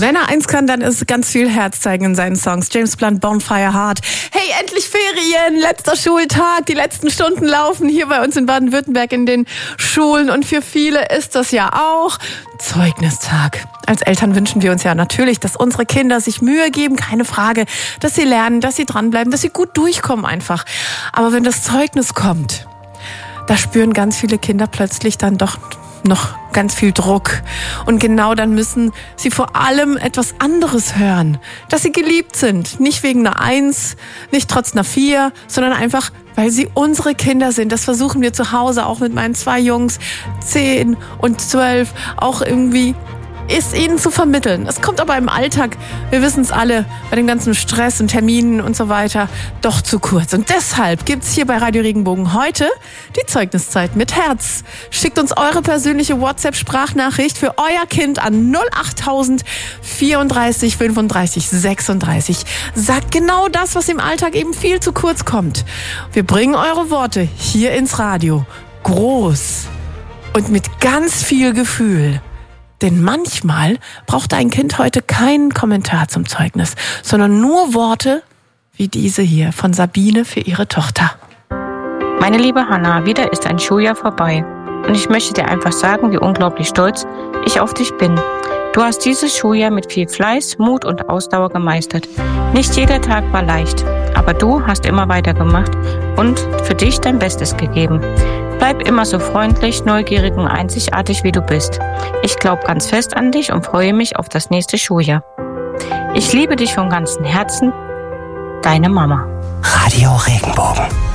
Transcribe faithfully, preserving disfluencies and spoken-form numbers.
Wenn er eins kann, dann ist ganz viel Herz zeigen in seinen Songs. James Blunt, Bonfire Heart. Hey, endlich Ferien, letzter Schultag, die letzten Stunden laufen hier bei uns in Baden-Württemberg in den Schulen. Und für viele ist das ja auch Zeugnistag. Als Eltern wünschen wir uns ja natürlich, dass unsere Kinder sich Mühe geben, keine Frage, dass sie lernen, dass sie dranbleiben, dass sie gut durchkommen einfach. Aber wenn das Zeugnis kommt, da spüren ganz viele Kinder plötzlich dann doch noch ganz viel Druck. Und genau dann müssen sie vor allem etwas anderes hören. Dass sie geliebt sind. Nicht wegen einer Eins, nicht trotz einer Vier, sondern einfach, weil sie unsere Kinder sind. Das versuchen wir zu Hause auch mit meinen zwei Jungs, zehn und zwölf, auch irgendwie ist ihnen zu vermitteln. Es kommt aber im Alltag, wir wissen es alle, bei dem ganzen Stress und Terminen und so weiter, doch zu kurz. Und deshalb gibt's hier bei Radio Regenbogen heute die Zeugniszeit mit Herz. Schickt uns eure persönliche WhatsApp-Sprachnachricht für euer Kind an null achttausend vierunddreißig fünfunddreißig sechsunddreißig. Sagt genau das, was im Alltag eben viel zu kurz kommt. Wir bringen eure Worte hier ins Radio. Groß und mit ganz viel Gefühl. Denn manchmal braucht ein Kind heute keinen Kommentar zum Zeugnis, sondern nur Worte wie diese hier von Sabine für ihre Tochter. Meine liebe Hanna, wieder ist ein Schuljahr vorbei. Und ich möchte dir einfach sagen, wie unglaublich stolz ich auf dich bin. Du hast dieses Schuljahr mit viel Fleiß, Mut und Ausdauer gemeistert. Nicht jeder Tag war leicht, aber du hast immer weitergemacht und für dich dein Bestes gegeben. Bleib immer so freundlich, neugierig und einzigartig, wie du bist. Ich glaube ganz fest an dich und freue mich auf das nächste Schuljahr. Ich liebe dich von ganzem Herzen, deine Mama. Radio Regenbogen.